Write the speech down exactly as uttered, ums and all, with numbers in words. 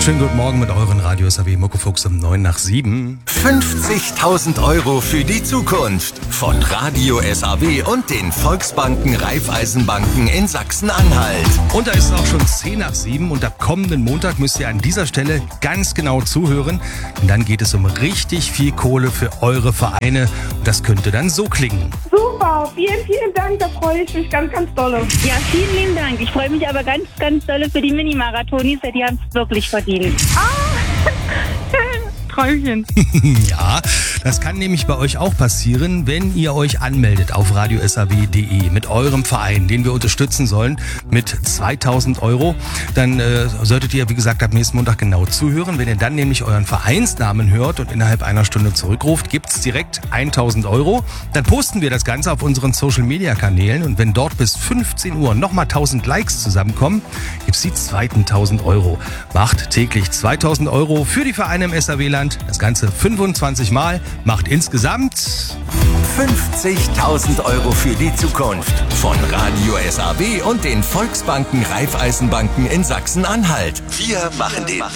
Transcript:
Schönen guten Morgen mit euren Radio S A W Muckefuchs um neun nach sieben. fünfzigtausend Euro für die Zukunft von Radio S A W und den Volksbanken Raiffeisenbanken in Sachsen-Anhalt. Und da ist es auch schon zehn nach sieben und ab kommenden Montag müsst ihr an dieser Stelle ganz genau zuhören. Denn dann geht es um richtig viel Kohle für eure Vereine. Und das könnte dann so klingen. Super, vielen, vielen Dank, da freue ich mich ganz, ganz doll. Ja, vielen lieben Dank. Ich freue mich aber ganz, ganz doll für die Mini-Marathonis, die haben es wirklich verdient. Ah, Träumchen. Ja, das kann nämlich bei euch auch passieren, wenn ihr euch anmeldet auf radio s a w punkt d e mit eurem Verein, den wir unterstützen sollen, mit zweitausend Euro. Dann äh, solltet ihr, wie gesagt, ab nächsten Montag genau zuhören. Wenn ihr dann nämlich euren Vereinsnamen hört und innerhalb einer Stunde zurückruft, gibt's direkt tausend Euro. Dann posten wir das Ganze auf unseren Social-Media-Kanälen und wenn dort bis fünfzehn Uhr nochmal tausend Likes zusammenkommen, gibt's die zweiten tausend Euro. Macht täglich zweitausend Euro für die Vereine im S A W-Land. Das Ganze fünfundzwanzig Mal, macht insgesamt fünfzigtausend Euro für die Zukunft von Radio S A W und den Volksbanken Raiffeisenbanken in Sachsen-Anhalt. Wir machen den